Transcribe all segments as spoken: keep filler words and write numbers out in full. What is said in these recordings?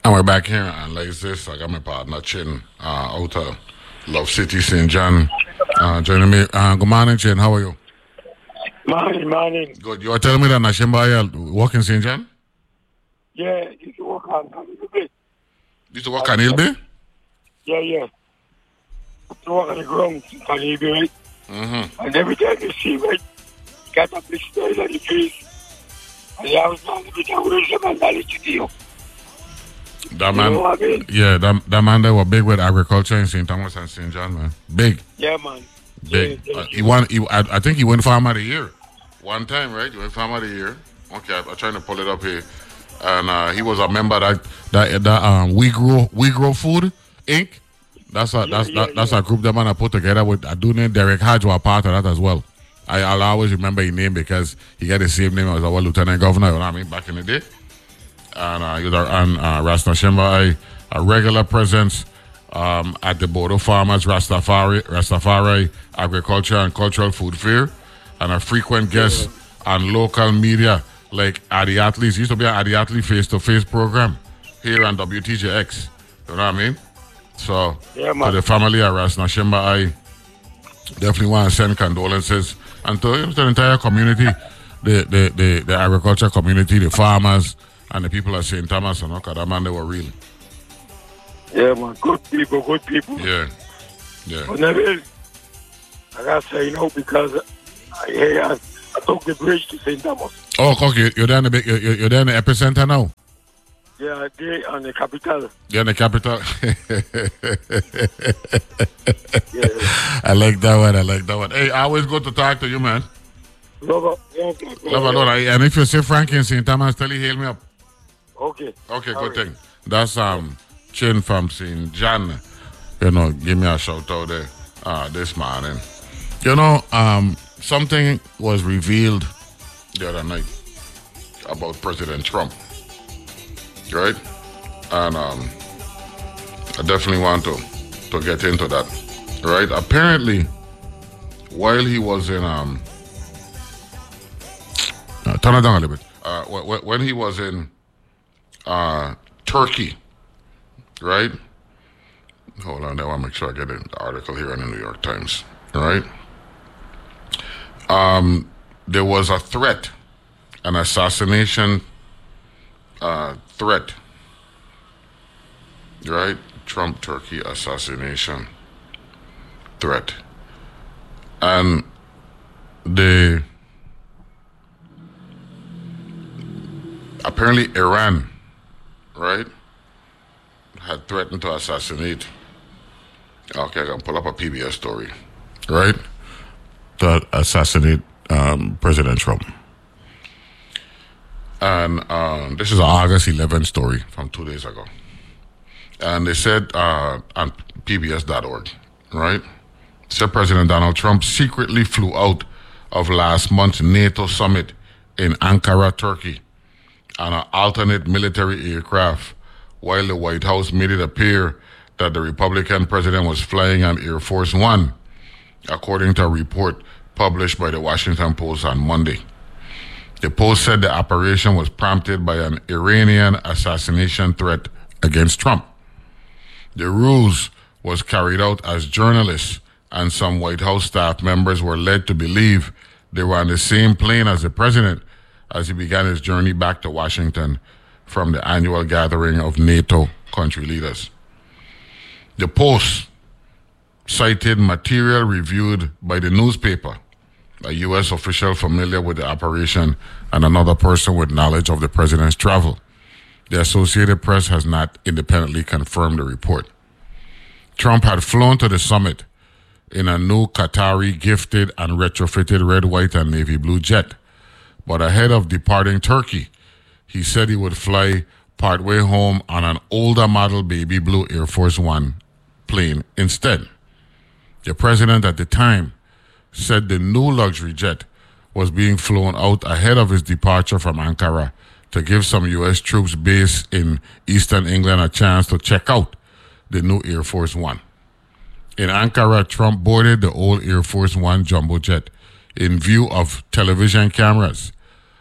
And we're back here and like this. I got my partner Chin uh, out of Love City, Saint John. Uh, joining me. Uh, good morning, Chin. How are you? Morning, morning. Good. You were telling me that Nashimba work in Saint John? Yeah, you used to work on Ilbe. You used to work on Ilbe? Yeah, yeah. To work on the ground on Ilbe, right? Mm-hmm. And every time you see, right, got a big style on the face. And you always got a bit of wisdom and knowledge to you. That You man, know what I mean? yeah, that, that man they were big with agriculture in Saint Thomas and Saint John, man. Big, Yeah, man. big. Yeah, Uh, yeah, he won. He, I, I think he won Farmer of the Year one time, right? He won Farmer of the Year. Okay, I, I'm trying to pull it up here, and uh, he was a member of that that that um We Grow We Grow Food Incorporated. That's a that's yeah, that, that's yeah. a group that man I put together with a dude named Derek Hodge was a part of that as well. I, I'll always remember his name because he got the same name as our lieutenant governor. You know what I mean? Back in the day. And uh, he was our, and uh, Ras Nashimba, a regular presence um, at the Bodo Farmers Rastafari Rastafari Agriculture and Cultural Food Fair, and a frequent guest on local media like Adi Athletes. He used to be an Adi Athlete face-to-face program here on W T J X. You know what I mean? So Yeah, to man. the family of Ras Nashimba, I definitely want to send condolences and to, to the entire community, the, the, the, the agriculture community, the farmers, and the people of Saint Thomas and Oka. That man, they were real. Yeah, man. Good people, good people. Yeah. Yeah. But Neville, I got to say, you know, because I, hey, I, I took the bridge to Saint Thomas. Oh, okay. You're there in the big, you're, you're there in the epicenter now. Yeah, they on the capital. You're in the capital. Yeah. I like that one. I like that one. Hey, always good to talk to you, man. Love, yeah, yeah, Love a lot. And if you see Frankie in Saint Thomas, tell you hail me up. Okay. Okay, All good right. thing. That's um Chin from Saint John. You know, give me a shout out there uh, this morning. You know, um, something was revealed the other night about President Trump, right? And um, I definitely want to to get into that, right? Apparently, while he was in um, uh, turn it down a little bit. Uh, wh- wh- when he was in uh, Turkey, right? Hold on, I want to make sure I get the article here in the New York Times, right? Um, there was a threat, an assassination uh, threat, right? Trump Turkey assassination threat, and the apparently Iran, right, had threatened to assassinate. Okay, I can pull up a P B S story, right, to assassinate um, President Trump. And um, this is an August eleventh story from two days ago. And they said uh, on P B S dot org, right, said President Donald Trump secretly flew out of last month's NATO summit in Ankara, Turkey, on an alternate military aircraft, while the White House made it appear that the Republican president was flying on Air Force One, according to a report published by the Washington Post on Monday. The Post said the operation was prompted by an Iranian assassination threat against Trump. The ruse was carried out as journalists and some White House staff members were led to believe they were on the same plane as the president as he began his journey back to Washington from the annual gathering of NATO country leaders. The Post cited material reviewed by the newspaper, a U S official familiar with the operation, and another person with knowledge of the president's travel. The Associated Press has not independently confirmed the report. Trump had flown to the summit in a new Qatari gifted and retrofitted red, white, and navy blue jet. But ahead of departing Turkey, he said he would fly partway home on an older model baby blue Air Force One plane instead. The president at the time said the new luxury jet was being flown out ahead of his departure from Ankara to give some U S troops based in eastern England a chance to check out the new Air Force One. In Ankara, Trump boarded the old Air Force One jumbo jet in view of television cameras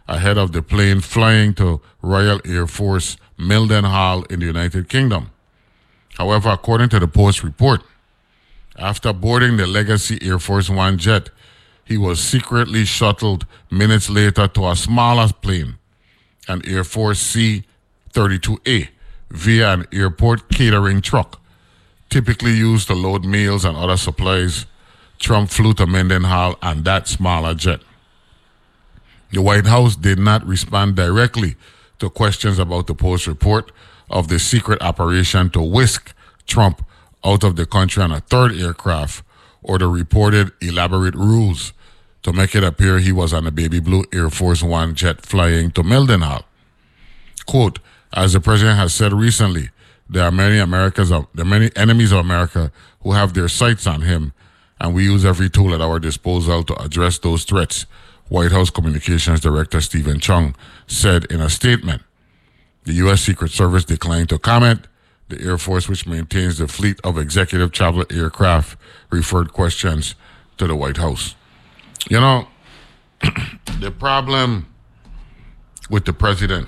ahead of the plane flying to Royal Air Force Mildenhall in the United Kingdom. However, according to the Post report, after boarding the Legacy Air Force One jet, he was secretly shuttled minutes later to a smaller plane, an Air Force C thirty-two A, via an airport catering truck, typically used to load meals and other supplies. Trump flew to Mendenhall on that smaller jet. The White House did not respond directly to questions about the Post report of the secret operation to whisk Trump out of the country on a third aircraft, or the reported elaborate rules to make it appear he was on a baby blue Air Force One jet flying to Mildenhall. Quote, as the president has said recently, there are many Americans, there are many enemies of America who have their sights on him, and we use every tool at our disposal to address those threats, White House Communications Director Stephen Chung said in a statement. The U S Secret Service declined to comment. The Air Force, which maintains the fleet of executive travel aircraft, referred questions to the White House. You know, the problem with the president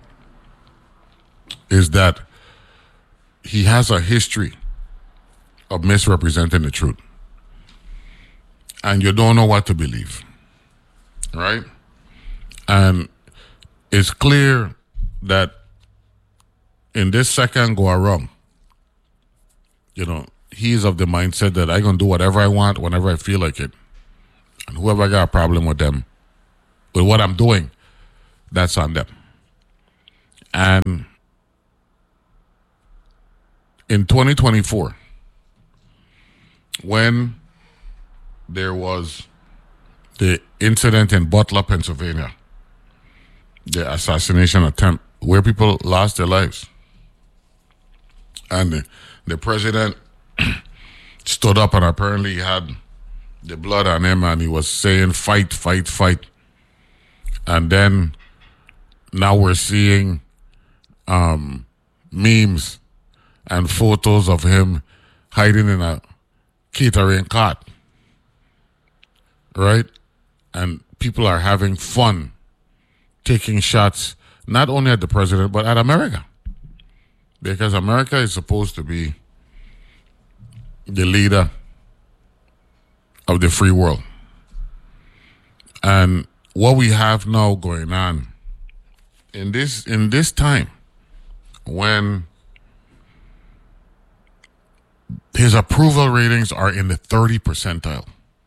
is that he has a history of misrepresenting the truth. And you don't know what to believe, right? And it's clear that in this second go around, you know, he's of the mindset that I'm going to do whatever I want whenever I feel like it. And whoever got a problem with them, with what I'm doing, that's on them. And in twenty twenty-four, when there was the incident in Butler, Pennsylvania, the assassination attempt where people lost their lives, and the, the president stood up and apparently he had the blood on him and he was saying, fight, fight, fight. And then now we're seeing um, memes and photos of him hiding in a catering cart, right? And people are having fun taking shots not only at the president but at America, because America is supposed to be the leader of the free world. And what we have now going on in this in this time when his approval ratings are in the thirty percentile,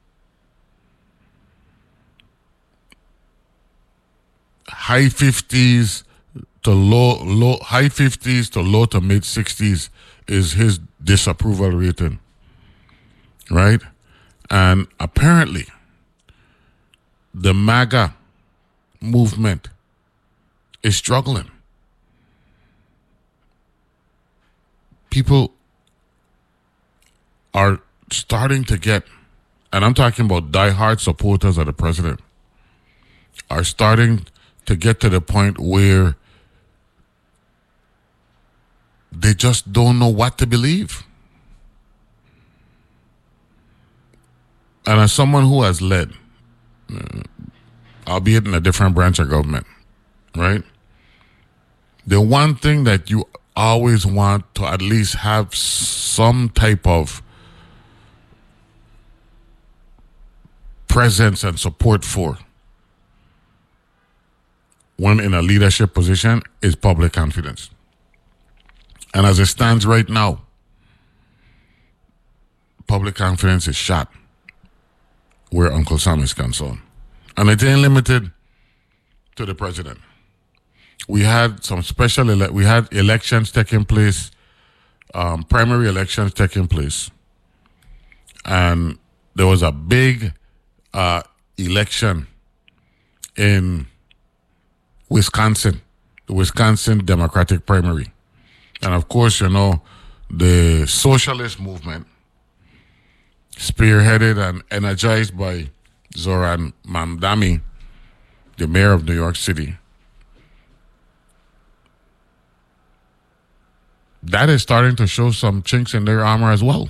high fifties to low low high fifties to low to mid sixties is his disapproval rating, right? And apparently the MAGA movement is struggling. People are starting to get, and I'm talking about diehard supporters of the president, are starting to get to the point where they just don't know what to believe. And as someone who has led, uh, albeit in a different branch of government, right? The one thing that you always want to at least have some type of presence and support for when in a leadership position is public confidence. And as it stands right now, public confidence is shot where Uncle Sam is concerned. And it ain't limited to the president. We had some special, ele- we had elections taking place, um, primary elections taking place. And there was a big uh, election in Wisconsin, the Wisconsin Democratic primary. And of course, you know, the socialist movement, spearheaded and energized by Zoran Mamdani, the mayor of New York City, that is starting to show some chinks in their armor as well.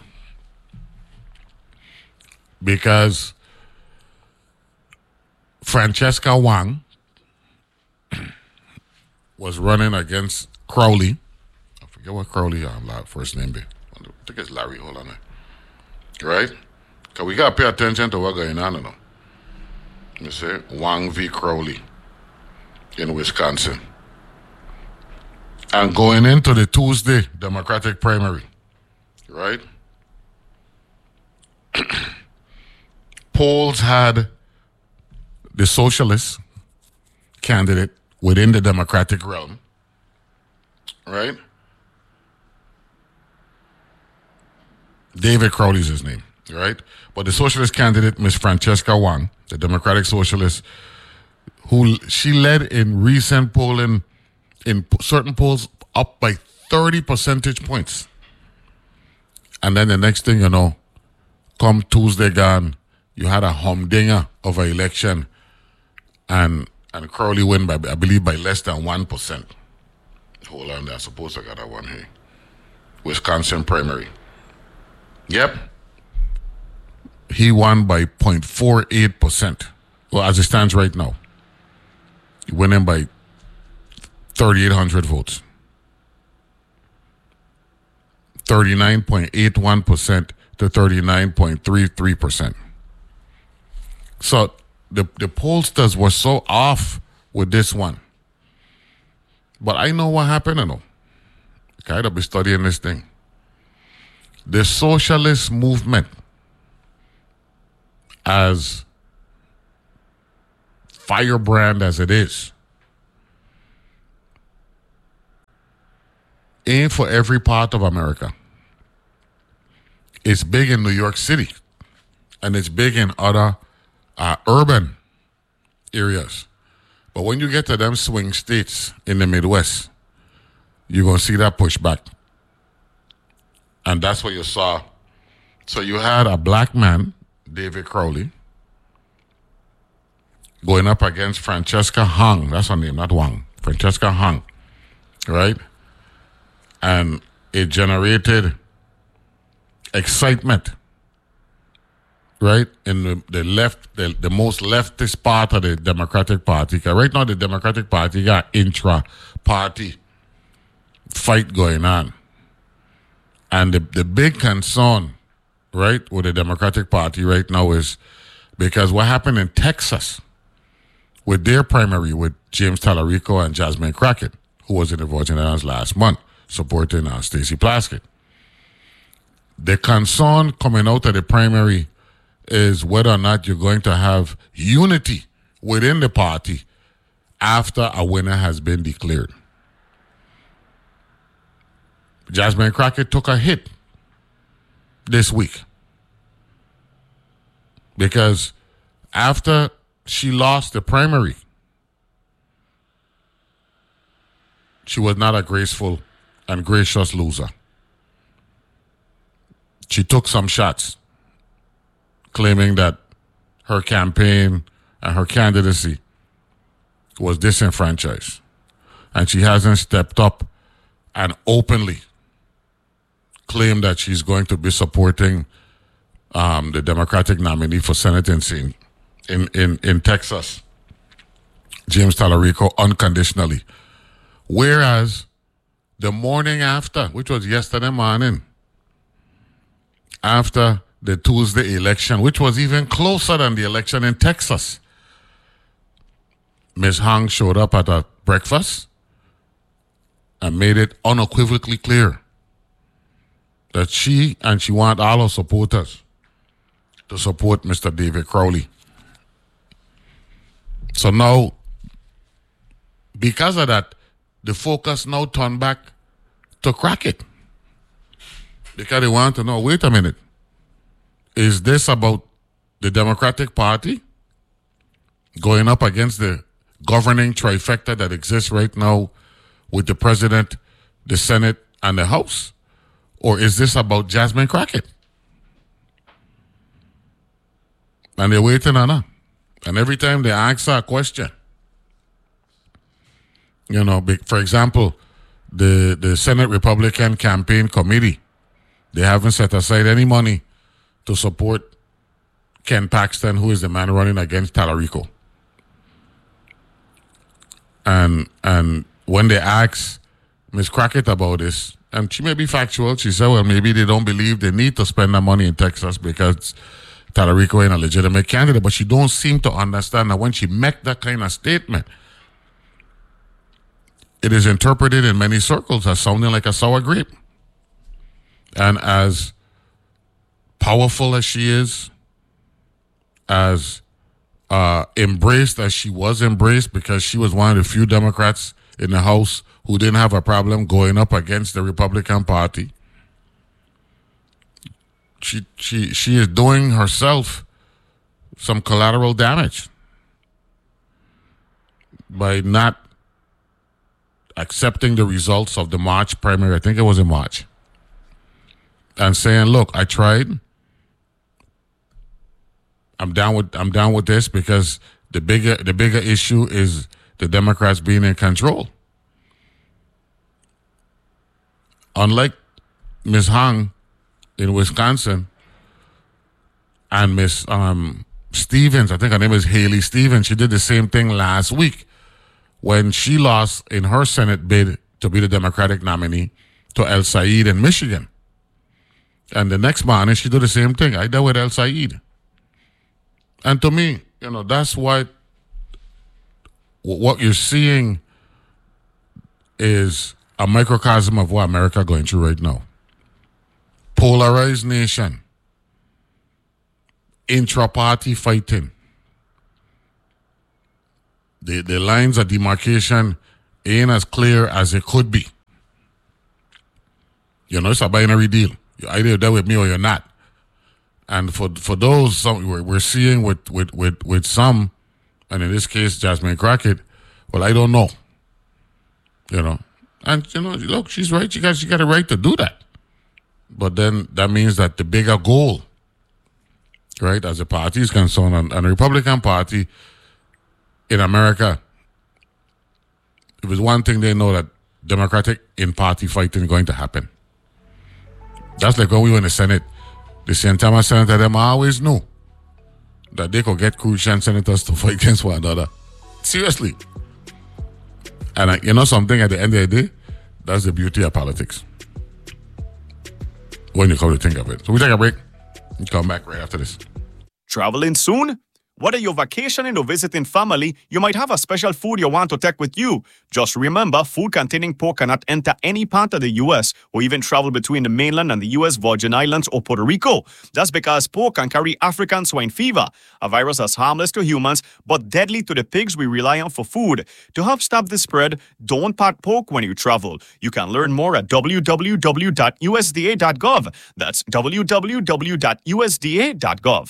Because Francesca Wang, was running against Crowley. I forget what Crowley um, first name be. I think it's Larry. Hold on there. Right? Because we got to pay attention to what's going on now. You see? Wang v. Crowley in Wisconsin. And going into the Tuesday Democratic primary, right? Polls had the socialist candidate within the Democratic realm, right? David Crowley's his name, right? But the socialist candidate, Miss Francesca Wang, the Democratic socialist, who she led in recent polling, in certain polls, up by thirty percentage points. And then the next thing you know, come Tuesday gone, you had a humdinger of an election, and and Crowley win by, I believe, by less than one percent. Hold on there, I suppose I got that one here. Wisconsin primary. Yep. He won by zero point four eight percent. Well, as it stands right now. He winning by thirty-eight hundred votes. thirty-nine point eight one percent to thirty-nine point three three percent. So the, the pollsters were so off with this one. But I know what happened, you know. Okay, I'll be studying this thing. The socialist movement, as firebrand as it is, ain't for every part of America. It's big in New York City, and it's big in other uh, urban areas. But when you get to them swing states in the Midwest, you're going to see that pushback. And that's what you saw. So you had a black man, David Crowley, going up against Francesca Hung. That's her name, not Wang. Francesca Hung, right? And it generated excitement, right, in the, the left, the, the most leftist part of the Democratic Party. Because right now the Democratic Party got intra-party fight going on. And the, the big concern, right, with the Democratic Party right now is because what happened in Texas with their primary with James Talarico and Jasmine Crockett, who was in the Virgin Islands last month, supporting uh, Stacey Plaskett. The concern coming out of the primary is whether or not you're going to have unity within the party after a winner has been declared. Jasmine Crockett took a hit this week because after she lost the primary, she was not a graceful and gracious loser. She took some shots, claiming that her campaign and her candidacy was disenfranchised. And she hasn't stepped up and openly claimed that she's going to be supporting um, the Democratic nominee for Senate in, in, in, in Texas, James Talarico, unconditionally. Whereas the morning after, which was yesterday morning, after the Tuesday election, which was even closer than the election in Texas, Miz Hung showed up at a breakfast and made it unequivocally clear that she and she want all her supporters to support Mister David Crowley. So now, because of that, the focus now turned back to Crockett. Because they want to know, wait a minute, is this about the Democratic Party going up against the governing trifecta that exists right now with the President, the Senate, and the House? Or is this about Jasmine Crockett? And they're waiting on her. And every time they ask her a question, you know, for example, the, the Senate Republican Campaign Committee, they haven't set aside any money to support Ken Paxton, who is the man running against Talarico. And and when they asked Miz Crockett about this, and she may be factual, she said, well, maybe they don't believe they need to spend that money in Texas because Tallarico ain't a legitimate candidate, but she don't seem to understand that when she make that kind of statement, it is interpreted in many circles as sounding like a sour grape. And as powerful as she is, as uh, embraced as she was embraced, because she was one of the few Democrats in the House who didn't have a problem going up against the Republican Party, she she she is doing herself some collateral damage by not accepting the results of the March primary. I think it was in March. And saying, look, I tried. I'm down with I'm down with this because the bigger the bigger issue is the Democrats being in control. Unlike Miz Hung in Wisconsin and Miss Um, Stevens, I think her name is Haley Stevens, she did the same thing last week when she lost in her Senate bid to be the Democratic nominee to El Said in Michigan. And the next morning, she did the same thing. I dealt with El Said. And to me, you know, that's why what you're seeing is a microcosm of what America going through right now. Polarized nation. Intra-party fighting. The, the lines of demarcation ain't as clear as it could be. You know, it's a binary deal. You're either there with me or you're not. And for for those, some, we're, we're seeing with, with, with, with some, and in this case, Jasmine Crockett, well, I don't know. You know, and, you know, look, she's right. She got, she got a right to do that. But then that means that the bigger goal, right, as the party is concerned, and, and the Republican Party in America, if it's one thing they know, that Democratic in-party fighting is going to happen. That's like when we were in the Senate. The Saint Thomas Senator, them always knew that they could get Crucian senators to fight against one another. Seriously. And uh, you know something, at the end of the day, that's the beauty of politics. When you come to think of it. So we take a break and come back right after this. Traveling soon? Whether you're vacationing or visiting family, you might have a special food you want to take with you. Just remember, food containing pork cannot enter any part of the U S or even travel between the mainland and the U S Virgin Islands or Puerto Rico. That's because pork can carry African swine fever, a virus that's harmless to humans but deadly to the pigs we rely on for food. To help stop the spread, don't pack pork when you travel. You can learn more at w w w dot u s d a dot gov. That's w w w dot u s d a dot gov.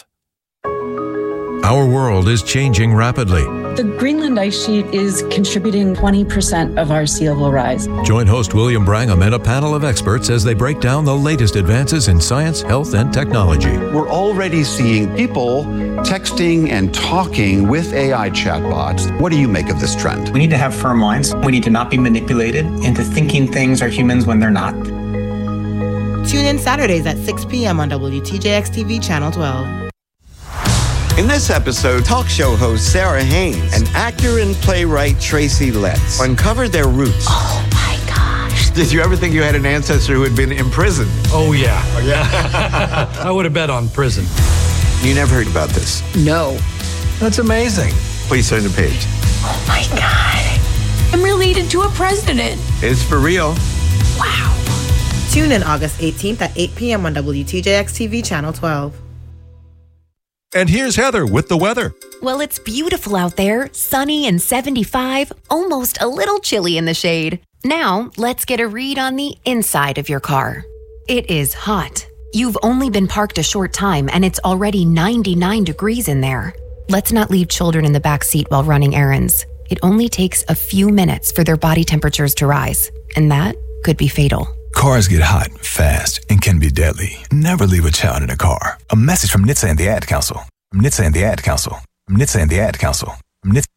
Our world is changing rapidly. The Greenland ice sheet is contributing twenty percent of our sea level rise. Join host William Brangham and a panel of experts as they break down the latest advances in science, health, and technology. We're already seeing people texting and talking with A I chatbots. What do you make of this trend? We need to have firm lines. We need to not be manipulated into thinking things are humans when they're not. Tune in Saturdays at six p.m. on W T J X T V Channel twelve. In this episode, talk show host Sarah Haynes and actor and playwright Tracy Letts uncovered their roots. Oh my gosh. Did you ever think you had an ancestor who had been imprisoned? Oh, yeah. Oh, yeah. I would have bet on prison. You never heard about this? No. That's amazing. Please turn the page. Oh my God. I'm related to a president. It's for real. Wow. Tune in August eighteenth at eight p.m. on W T J X T V Channel twelve. And here's Heather with the weather. Well, it's beautiful out there, sunny and seventy-five, almost a little chilly in the shade. Now, let's get a read on the inside of your car. It is hot. You've only been parked a short time and it's already ninety-nine degrees in there. Let's not leave children in the back seat while running errands. It only takes a few minutes for their body temperatures to rise, and that could be fatal. Cars get hot, fast, and can be deadly. Never leave a child in a car. A message from N H T S A and the Ad Council. From N H T S A and the Ad Council. From N H T S A and the Ad Council. From N H T S A